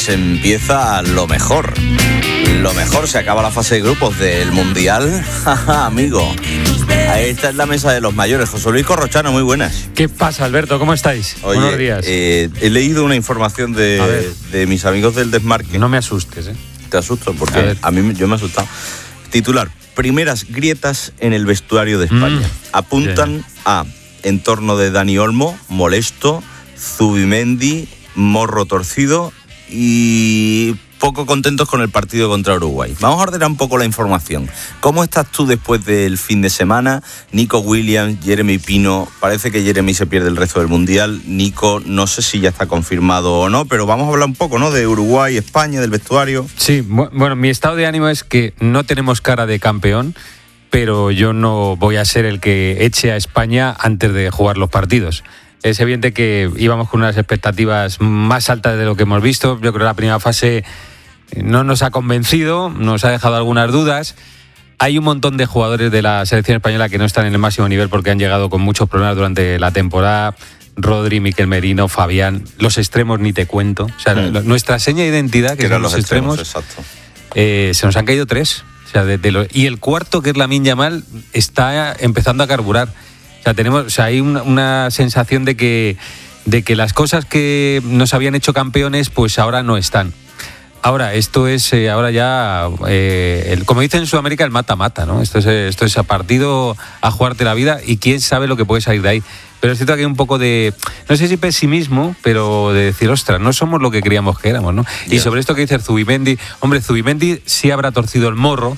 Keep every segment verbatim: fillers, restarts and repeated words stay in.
pues empieza lo mejor. Lo mejor, se acaba la fase de grupos del Mundial. Amigo, esta es la mesa de los mayores. José Luis Corrochano, muy buenas. ¿Qué pasa, Alberto? ¿Cómo estáis? Oye, buenos días. Eh, he leído una información de, de mis amigos del Desmarque. No me asustes, ¿eh? Te asusto, porque a, a mí yo me he asustado. Titular: primeras grietas en el vestuario de España. Mm, Apuntan bien. a entorno de Dani Olmo, molesto, Zubimendi, morro torcido y poco contentos con el partido contra Uruguay. Vamos a ordenar un poco la información. ¿Cómo estás tú después del fin de semana? Nico Williams, Jeremy Pino, parece que Jeremy se pierde el resto del Mundial. Nico, no sé si ya está confirmado o no, pero vamos a hablar un poco, ¿no?, de Uruguay, España, del vestuario. Sí, bueno, mi estado de ánimo es que no tenemos cara de campeón, pero yo no voy a ser el que eche a España antes de jugar los partidos. Es evidente que íbamos con unas expectativas más altas de lo que hemos visto. Yo creo que la primera fase no nos ha convencido, nos ha dejado algunas dudas. Hay un montón de jugadores de la selección española que no están en el máximo nivel porque han llegado con muchos problemas durante la temporada. Rodri, Miquel Merino, Fabián, los extremos ni te cuento. O sea, mm. nuestra seña de identidad, que, que son los extremos, extremos eh, se nos han caído tres. O sea, de, de lo, y el cuarto, que es Lamine Yamal, está empezando a carburar. O sea, tenemos, o sea, hay una, una sensación de que, de que las cosas que nos habían hecho campeones, pues ahora no están. Ahora, esto es eh, ahora ya, eh, el, como dicen en Sudamérica, el mata-mata, ¿no? Esto es, esto es a partido, a jugarte la vida, y quién sabe lo que puede salir de ahí. Pero es cierto que hay un poco de, no sé si pesimismo, pero de decir, ostras, no somos lo que creíamos que éramos, ¿no? Yeah. Y sobre esto que dice Zubimendi, hombre, Zubimendi sí habrá torcido el morro,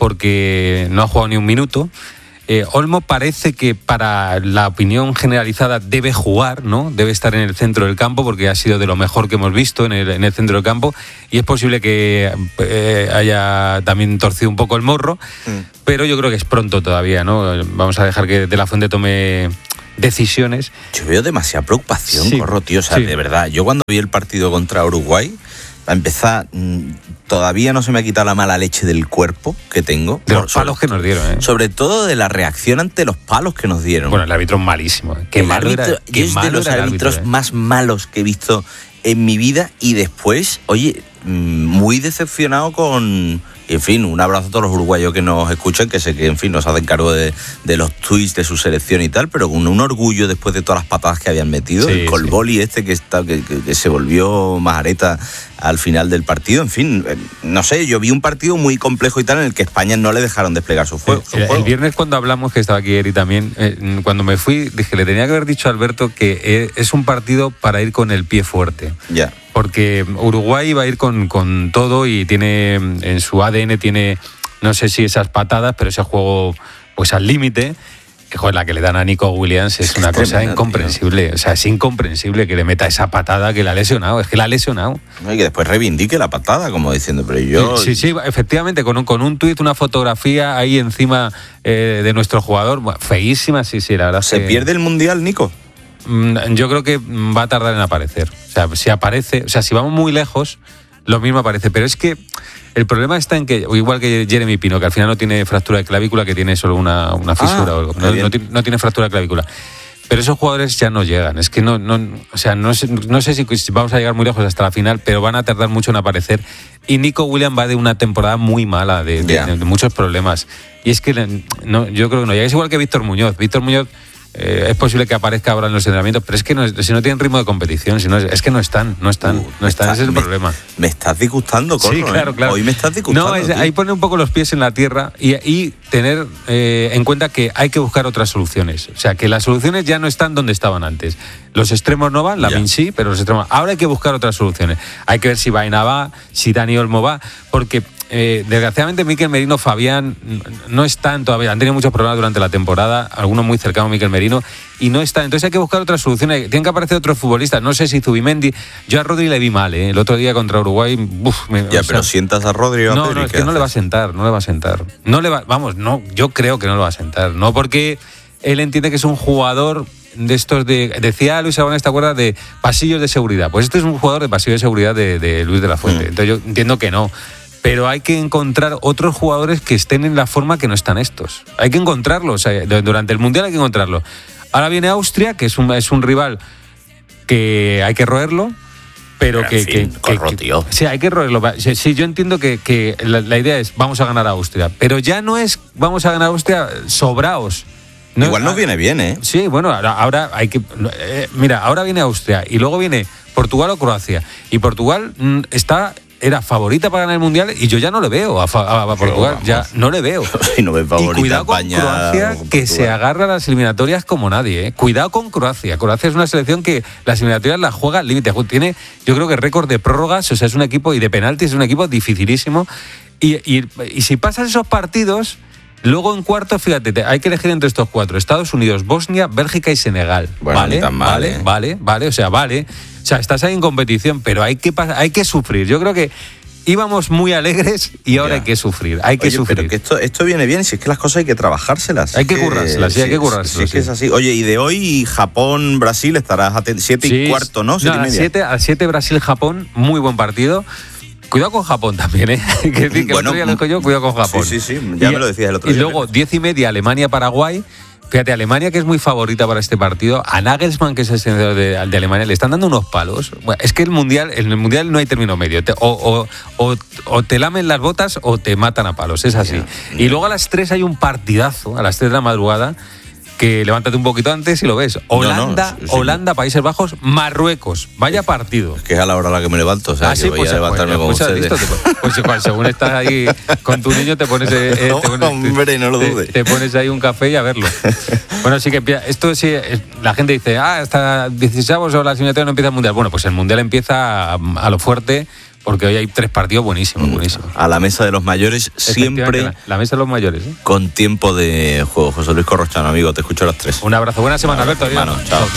porque no ha jugado ni un minuto. Eh, Olmo parece que para la opinión generalizada debe jugar, ¿no? Debe estar en el centro del campo porque ha sido de lo mejor que hemos visto en el, en el centro del campo, y es posible que eh, haya también torcido un poco el morro, mm. pero yo creo que es pronto todavía, ¿no? Vamos a dejar que De La Fuente tome decisiones. Yo veo demasiada preocupación, sí, Corro, tío. O sea, sí. de verdad, yo cuando vi el partido contra Uruguay, a empezar, todavía no se me ha quitado la mala leche del cuerpo que tengo. De los palos que nos dieron, ¿eh? Sobre todo de la reacción ante los palos que nos dieron. Bueno, el árbitro es malísimo. ¿eh? Qué el malo árbitro, era, qué es malo de los era árbitros árbitro, ¿eh? más malos que he visto en mi vida. Y después, oye, muy decepcionado con... En fin, un abrazo a todos los uruguayos que nos escuchan, que sé que, en fin, nos hacen cargo de, de los tweets de su selección y tal, pero con un orgullo después de todas las patadas que habían metido, sí, el colboli sí. este que, está, que, que, que se volvió majareta al final del partido. En fin, no sé, yo vi un partido muy complejo y tal en el que España no le dejaron desplegar su juego. El, el, el viernes cuando hablamos, que estaba aquí Eri también, eh, cuando me fui, dije, le tenía que haber dicho a Alberto que es un partido para ir con el pie fuerte. Ya. Porque Uruguay va a ir con, con todo y tiene en su A D N, tiene, no sé si esas patadas, pero ese juego pues al límite. Joder, la que le dan a Nico Williams es, es una cosa tremenda, incomprensible. Tío. O sea, es incomprensible que le meta esa patada que la ha lesionado. Es que la ha lesionado. No, y que después reivindique la patada, como diciendo, pero yo... Sí, sí, efectivamente, con un, con un tuit, una fotografía ahí encima eh, de nuestro jugador. Bueno, feísima, sí, sí, la verdad. ¿Se que... pierde el Mundial, Nico? Yo creo que va a tardar en aparecer. O sea, si aparece, o sea, si vamos muy lejos, lo mismo aparece. Pero es que el problema está en que, igual que Jeremy Pino, que al final no tiene fractura de clavícula, que tiene solo una, una fisura, ah, o algo. No, no, no tiene fractura de clavícula. Pero esos jugadores ya no llegan. Es que no, no, o sea, no sé, no sé si vamos a llegar muy lejos hasta la final, pero van a tardar mucho en aparecer. Y Nico Williams va de una temporada muy mala, de, de, yeah. de, de muchos problemas. Y es que no, yo creo que no llega. Es igual que Víctor Muñoz. Víctor Muñoz Eh, es posible que aparezca ahora en los entrenamientos, pero es que no, si no tienen ritmo de competición, si no, es que no están, no están, uh, no están, está, ese es el me, problema. Me estás disgustando, Corro, sí, claro, ¿eh? claro. Hoy me estás disgustando. No, es, ahí pone un poco los pies en la tierra y, y tener eh, en cuenta que hay que buscar otras soluciones. O sea, que las soluciones ya no están donde estaban antes. Los extremos no van, Lamine sí, pero los extremos. Ahora hay que buscar otras soluciones. Hay que ver si Baena va, si Dani Olmo va, porque Eh, desgraciadamente Miquel Merino, Fabián no están todavía, han tenido muchos problemas durante la temporada, algunos muy cercanos a Miquel Merino, y no están, entonces hay que buscar otras soluciones, tienen que aparecer otros futbolistas, no sé si Zubimendi, yo a Rodri le vi mal, ¿eh? El otro día contra Uruguay, uf, me, ya, o pero sea, sientas a Rodri o a no, Pedri, no, es que no le va a sentar, no le va a sentar, no le va, vamos, no, yo creo que no le va a sentar, no porque él entiende que es un jugador de estos de, decía Luis Aragonés, ¿te acuerdas? De pasillos de seguridad, pues este es un jugador de pasillos de seguridad de, de Luis de la Fuente, mm. entonces yo entiendo que no. Pero hay que encontrar otros jugadores que estén en la forma que no están estos. Hay que encontrarlos. O sea, durante el Mundial hay que encontrarlos. Ahora viene Austria, que es un, es un rival que hay que roerlo. pero, pero que, en fin, que, corro, que, tío. Sí, hay que roerlo. Sí, sí, yo entiendo que, que la, la idea es vamos a ganar a Austria, pero ya no es vamos a ganar a Austria sobraos. No, Igual nos viene bien, ¿eh? Sí, bueno, ahora, ahora hay que... Eh, mira, ahora viene Austria y luego viene Portugal o Croacia. Y Portugal mm, está... era favorita para ganar el Mundial y yo ya no le veo a, a, a Portugal, vamos. ya no le veo. Y, no ves favorita y cuidado con España, Croacia, con que se agarra a las eliminatorias como nadie. ¿eh? Cuidado con Croacia. Croacia es una selección que las eliminatorias las juega al límite. Tiene, yo creo que récord de prórrogas, o sea, es un equipo, y de penaltis, es un equipo dificilísimo. Y, y, y si pasas esos partidos... Luego en cuarto, fíjate, hay que elegir entre estos cuatro: Estados Unidos, Bosnia, Bélgica y Senegal. Bueno, vale, ni tan mal, vale, ¿eh? vale, vale, o sea, vale. O sea, estás ahí en competición, pero hay que hay que sufrir. Yo creo que íbamos muy alegres y ahora ya. hay que sufrir. Hay que Oye, sufrir. Pero que esto, esto viene bien, si es que las cosas hay que trabajárselas. Hay que, que currárselas, sí, sí, hay que currárselas. Sí, es que es así. Oye, y de hoy Japón, Brasil, estarás a siete sí, y cuarto, ¿no? Siete no, y media. A siete Brasil, Japón, muy buen partido. Cuidado con Japón también, ¿eh? que decir que bueno, el otro día lo dijo yo, cuidado con Japón. Sí, sí, sí, ya y, me lo decías el otro y día. Y luego, diez y media, Alemania-Paraguay. Fíjate, Alemania, que es muy favorita para este partido, a Nagelsmann, que es el senador de, de Alemania, le están dando unos palos. Bueno, es que el mundial, en el mundial no hay término medio. Te, o, o, o, o te lamen las botas o te matan a palos, es así. Yeah, yeah. Y luego a las tres hay un partidazo, a las tres de la madrugada, que levántate un poquito antes y lo ves. Holanda, no, no, sí, Holanda, Países Bajos, Marruecos. Vaya partido. Es que es a la hora a la que me levanto, o sea, ah, que sí, voy pues, a levantarme pues, como pues, ustedes. Pues, pues según estás ahí con tu niño te pones... Eh, no, te pones hombre, no lo dudes. Te, te pones ahí un café y a verlo. Bueno, sí que esto sí, la gente dice, ah, hasta dieciséis o la eliminatoria no empieza el Mundial. Bueno, pues el Mundial empieza a, a lo fuerte, porque hoy hay tres partidos buenísimos, buenísimos. A la mesa de los mayores, siempre... La, la mesa de los mayores, ¿eh? Con tiempo de juego. José Luis Corrochano, amigo, te escucho a las tres. Un abrazo, buena semana, Alberto. Hermano, chao.